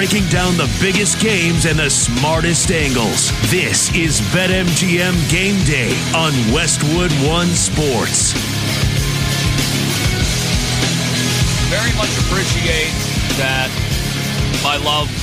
breaking down the biggest games and the smartest angles. This is BetMGM Game Day on Westwood One Sports. Very much appreciate that my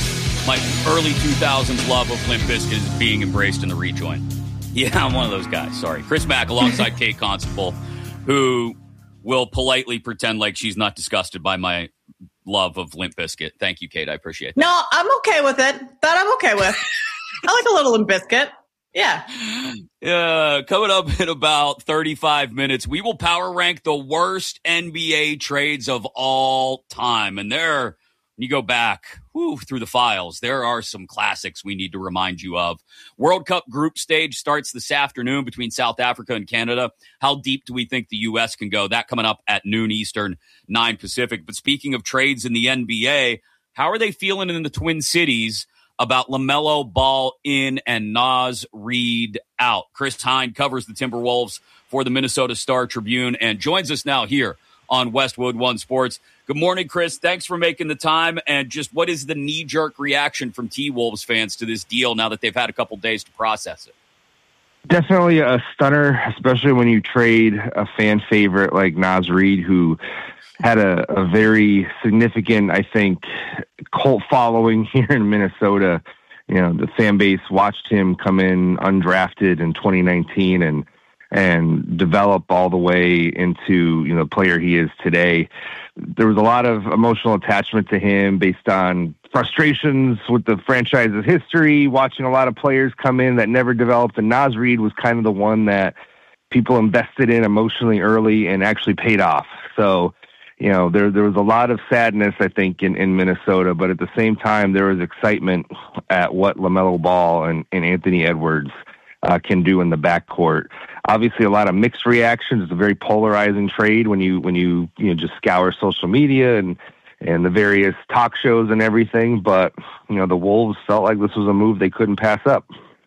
early 2000s love of Limp Bizkit is being embraced in the rejoin. Yeah, I'm one of those guys. Sorry. Chris Mack alongside Kate Constable, who will politely pretend like she's not disgusted by my love of Limp Bizkit. Thank you, Kate. I appreciate that. No, I'm okay with it. That I'm okay with. I like a little Limp Bizkit. Yeah. Coming up in about 35 minutes, we will power rank the worst NBA trades of all time. And when you go back through the files, there are some classics we need to remind you of. World Cup group stage starts this afternoon between South Africa and Canada. How deep do we think the U.S. can go? That coming up at noon Eastern, 9 Pacific. But speaking of trades in the NBA, how are they feeling in the Twin Cities about LaMelo Ball in and Naz Reid out? Chris Hine covers the Timberwolves for the Minnesota Star-Tribune and joins us now here on Westwood One Sports. Good morning, Chris. Thanks for making the time. And just what is the knee-jerk reaction from T-Wolves fans to this deal now that they've had a couple days to process it? Definitely a stunner, especially when you trade a fan favorite like Naz Reid, who had a very significant, I think, cult following here in Minnesota. You know, the fan base watched him come in undrafted in 2019 and develop all the way into, the player he is today. There was a lot of emotional attachment to him based on frustrations with the franchise's history, watching a lot of players come in that never developed. And Naz Reid was kind of the one that people invested in emotionally early and actually paid off. So, there was a lot of sadness, I think, in Minnesota, but at the same time, there was excitement at what LaMelo Ball and Anthony Edwards can do in the backcourt. Obviously, a lot of mixed reactions. It's a very polarizing trade when you just scour social media and the various talk shows and everything. But the Wolves felt like this was a move they couldn't pass up.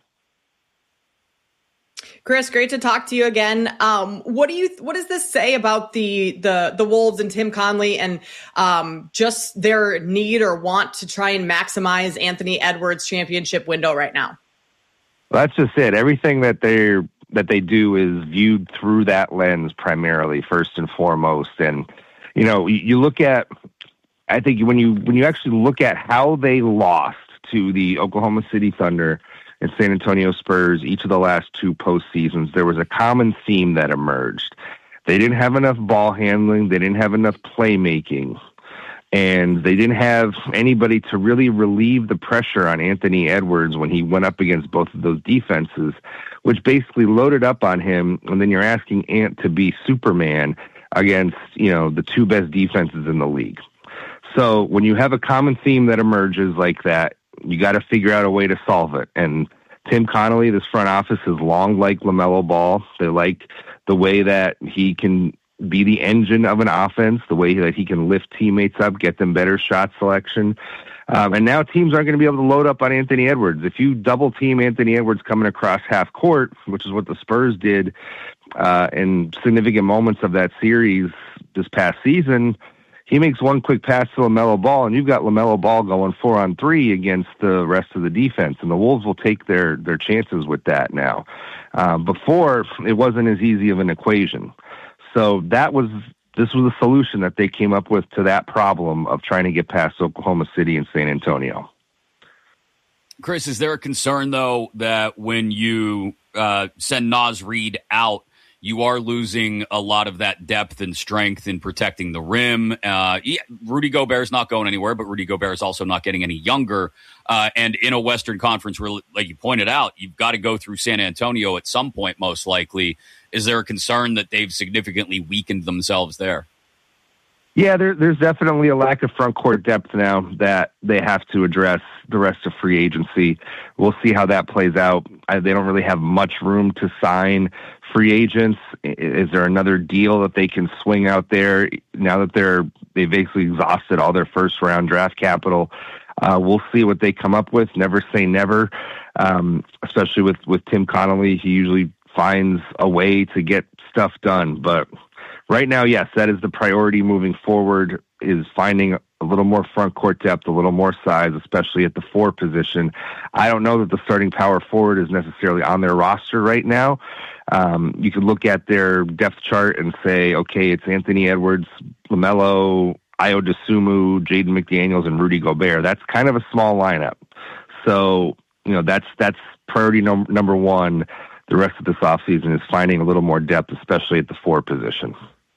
Chris, great to talk to you again. What does this say about the Wolves and Tim Connelly and just their need or want to try and maximize Anthony Edwards' championship window right now? Well, that's just it. Everything that they do is viewed through that lens primarily, first and foremost. And you look at, I think when you actually look at how they lost to the Oklahoma City Thunder and San Antonio Spurs each of the last two postseasons, there was a common theme that emerged. They didn't have enough ball handling. They didn't have enough playmaking. And they didn't have anybody to really relieve the pressure on Anthony Edwards when he went up against both of those defenses, which basically loaded up on him. And then you're asking Ant to be Superman against, the two best defenses in the league. So when you have a common theme that emerges like that, you got to figure out a way to solve it. And Tim Connelly, this front office, has long liked LaMelo Ball. They like the way that he can be the engine of an offense, the way that he can lift teammates up, get them better shot selection. And now teams aren't going to be able to load up on Anthony Edwards. If you double team Anthony Edwards coming across half court, which is what the Spurs did in significant moments of that series this past season, he makes one quick pass to LaMelo Ball, and you've got LaMelo Ball going 4-on-3 against the rest of the defense, and the Wolves will take their chances with that now. Before, it wasn't as easy of an equation. So this was a solution that they came up with to that problem of trying to get past Oklahoma City and San Antonio. Chris, is there a concern, though, that when you send Naz Reid out, you are losing a lot of that depth and strength in protecting the rim? Rudy Gobert's not going anywhere, but Rudy Gobert is also not getting any younger. And in a Western Conference where, like you pointed out, you've got to go through San Antonio at some point, most likely. Is there a concern that they've significantly weakened themselves there? Yeah, there's definitely a lack of front court depth now that they have to address the rest of free agency. We'll see how that plays out. They don't really have much room to sign free agents. Is there another deal that they can swing out there now that they've basically exhausted all their first round draft capital? We'll see what they come up with. Never say never, especially with Tim Connelly. He usually finds a way to get stuff done. But right now, yes, that is the priority moving forward, is finding a little more front court depth, a little more size, especially at the 4 position. I don't know that the starting power forward is necessarily on their roster right now. You could look at their depth chart and say, okay, it's Anthony Edwards, LaMelo, Ayo Dosunmu, Jaden McDaniels, and Rudy Gobert. That's kind of a small lineup. So, that's priority number one. The rest of this offseason is finding a little more depth, especially at the 4 position.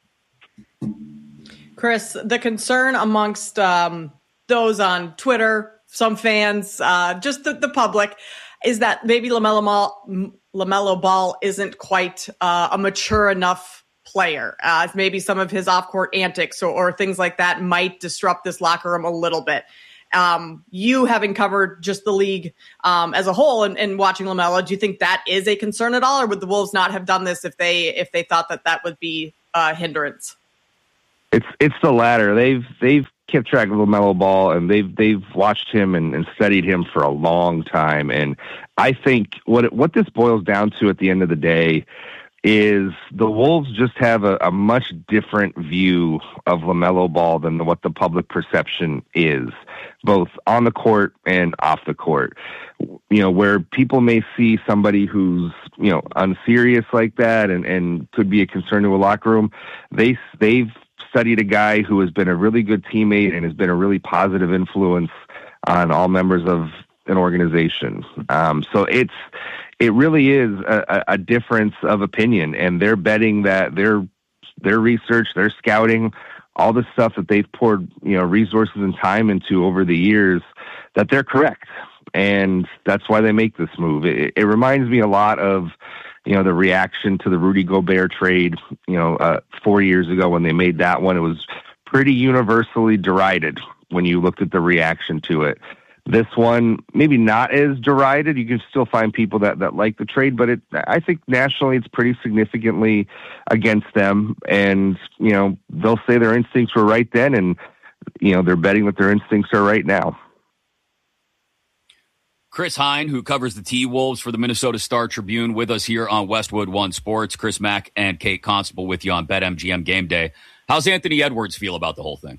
Chris, the concern amongst those on Twitter, some fans, just the public, is that maybe LaMelo Ball isn't quite a mature enough player. Maybe some of his off-court antics or things like that might disrupt this locker room a little bit. You having covered just the league as a whole and watching LaMelo, do you think that is a concern at all, or would the Wolves not have done this if they thought that would be a hindrance? It's the latter. They've kept track of LaMelo Ball, and they've watched him and studied him for a long time. And I think what this boils down to at the end of the day is the Wolves just have a much different view of LaMelo Ball than what the public perception is, both on the court and off the court. Where people may see somebody who's, unserious like that and could be a concern to a locker room, they've studied a guy who has been a really good teammate and has been a really positive influence on all members of an organization. So it really is a difference of opinion, and they're betting that their research, their scouting, all the stuff that they've poured, resources and time into over the years, that they're correct. And that's why they make this move. It reminds me a lot of, the reaction to the Rudy Gobert trade, 4 years ago when they made that one. It was pretty universally derided when you looked at the reaction to it. This one, maybe not as derided. You can still find people that like the trade, but I think nationally it's pretty significantly against them. And, they'll say their instincts were right then, and, they're betting that their instincts are right now. Chris Hine, who covers the T-Wolves for the Minnesota Star-Tribune, with us here on Westwood One Sports. Chris Mack and Kate Constable with you on BetMGM Game Day. How's Anthony Edwards feel about the whole thing?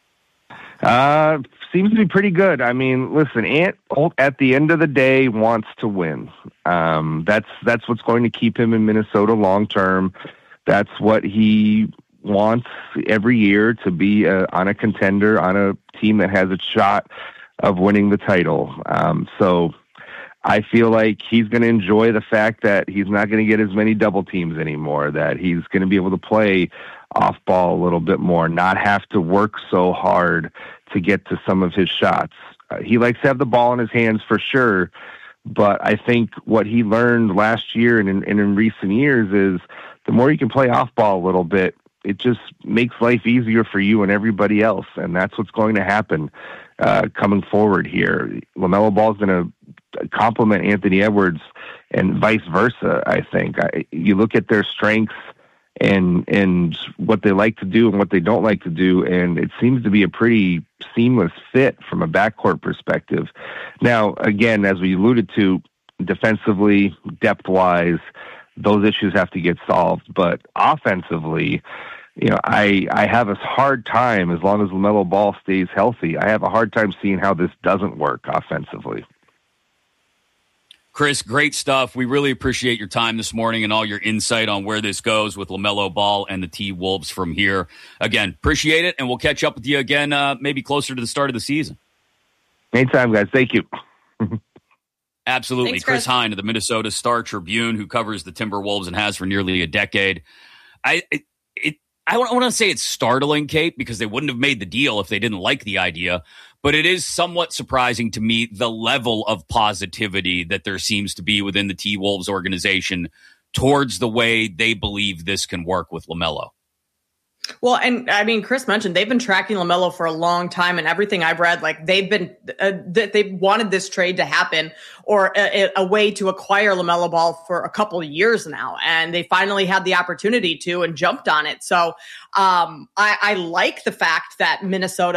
Seems to be pretty good. I mean, listen, Ant at the end of the day wants to win. That's what's going to keep him in Minnesota long term. That's what he wants every year, to be on a contender, on a team that has a shot of winning the title. So I feel like he's going to enjoy the fact that he's not going to get as many double teams anymore, that he's going to be able to play off ball a little bit more, not have to work so hard to get to some of his shots. He likes to have the ball in his hands for sure, but I think what he learned last year and in recent years is the more you can play off ball a little bit, it just makes life easier for you and everybody else, and that's what's going to happen coming forward here. LaMelo Ball is going to complement Anthony Edwards and vice versa, I think. You look at their strengths and what they like to do and what they don't like to do, and it seems to be a pretty seamless fit from a backcourt perspective. Now, again, as we alluded to, defensively, depth-wise, those issues have to get solved. But offensively, I have a hard time, as long as LaMelo Ball stays healthy, I have a hard time seeing how this doesn't work offensively. Chris, great stuff. We really appreciate your time this morning and all your insight on where this goes with LaMelo Ball and the T-Wolves from here. Again, appreciate it, and we'll catch up with you again maybe closer to the start of the season. Anytime, guys. Thank you. Absolutely. Thanks, Chris Hine of the Minnesota Star-Tribune, who covers the Timberwolves and has for nearly a decade. I want to say it's startling, Kate, because they wouldn't have made the deal if they didn't like the idea. But it is somewhat surprising to me the level of positivity that there seems to be within the T-Wolves organization towards the way they believe this can work with LaMelo. Well, and I mean, Chris mentioned they've been tracking LaMelo for a long time, and everything I've read, like they've wanted this trade to happen or a way to acquire LaMelo Ball for a couple of years now, and they finally had the opportunity to and jumped on it. So I like the fact that Minnesota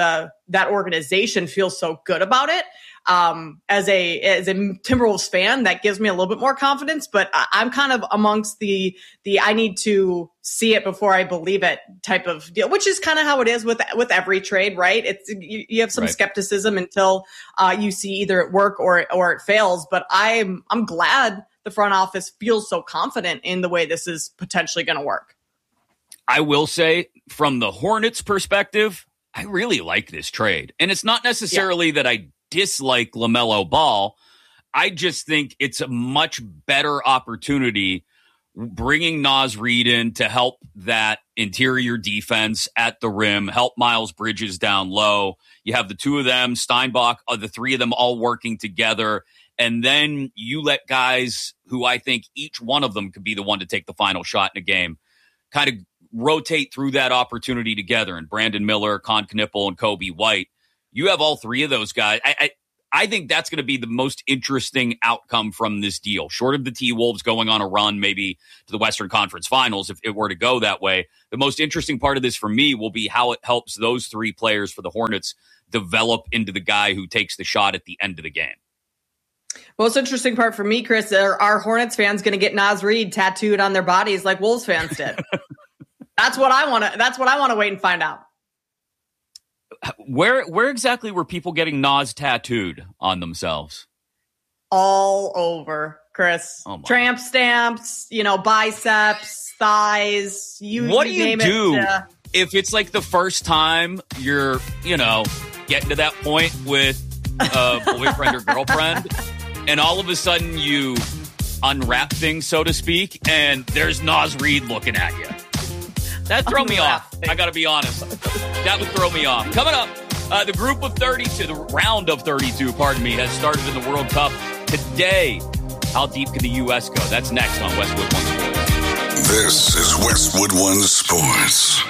that organization feels so good about it. As a Timberwolves fan, that gives me a little bit more confidence, but I'm kind of amongst the I need to see it before I believe it type of deal, which is kind of how it is with every trade, right? It's you have some skepticism until you see either it work or it fails. But I'm glad the front office feels so confident in the way this is potentially going to work. I will say, from the Hornets' perspective, I really like this trade. And it's not necessarily that I dislike LaMelo Ball. I just think it's a much better opportunity bringing Naz Reid in to help that interior defense at the rim, help Miles Bridges down low. You have the two of them, Steinbach, the three of them all working together. And then you let guys who I think each one of them could be the one to take the final shot in a game kind of rotate through that opportunity together. And Brandon Miller, Con Knippel, and Kobe White. You have all three of those guys. I think that's going to be the most interesting outcome from this deal, short of the T-Wolves going on a run maybe to the Western Conference Finals if it were to go that way. The most interesting part of this for me will be how it helps those three players for the Hornets develop into the guy who takes the shot at the end of the game. Most interesting part for me, Chris, are Hornets fans going to get Naz Reid tattooed on their bodies like Wolves fans did? That's what I want to wait and find out. Where exactly were people getting Nas tattooed on themselves? All over, Chris. Tramp stamps, biceps, thighs. What do you do if it's like the first time you're, getting to that point with a boyfriend or girlfriend, and all of a sudden you unwrap things, so to speak, and there's Naz Reid looking at you? That throw me off. I got to be honest. That would throw me off. Coming up, the group of 32, the round of 32, has started in the World Cup today. How deep can the U.S. go? That's next on Westwood One Sports. This is Westwood One Sports.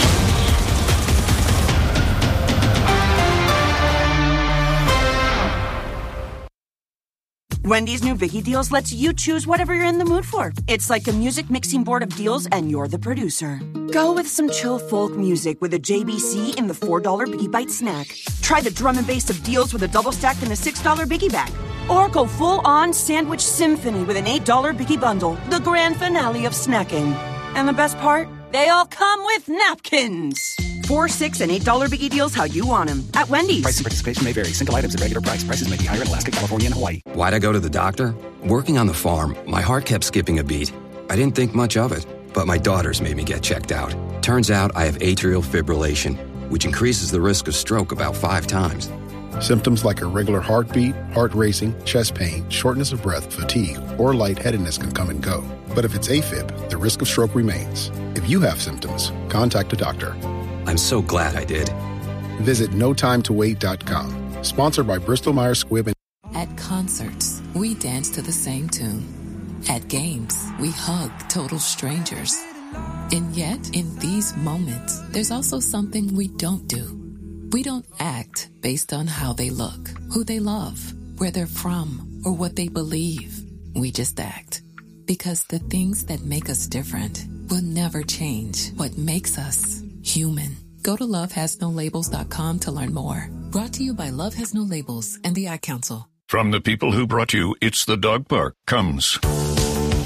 Wendy's new Biggie Deals lets you choose whatever you're in the mood for. It's like a music mixing board of deals, and you're the producer. Go with some chill folk music with a JBC in the $4 Biggie Bite snack. Try the drum and bass of deals with a double stack in the $6 Biggie Bag. Or go full-on sandwich symphony with an $8 Biggie Bundle, the grand finale of snacking. And the best part? They all come with napkins. $4, $6, and $8 Biggie Deals how you want them at Wendy's. Price and participation may vary. Single items at regular price. Prices may be higher in Alaska, California, and Hawaii. Why'd I go to the doctor? Working on the farm, my heart kept skipping a beat. I didn't think much of it, but my daughters made me get checked out. Turns out I have atrial fibrillation, which increases the risk of stroke about 5 times. Symptoms like irregular heartbeat, heart racing, chest pain, shortness of breath, fatigue, or lightheadedness can come and go. But if it's AFib, the risk of stroke remains. If you have symptoms, contact a doctor. I'm so glad I did. Visit notimetowait.com. Sponsored by Bristol-Myers Squibb. At concerts, we dance to the same tune. At games, we hug total strangers. And yet, in these moments, there's also something we don't do. We don't act based on how they look, who they love, where they're from, or what they believe. We just act. Because the things that make us different will never change what makes us human. Go to lovehasnolabels.com to learn more. Brought to you by Love Has No Labels and the Ad Council. From the people who brought you It's the Dog Park comes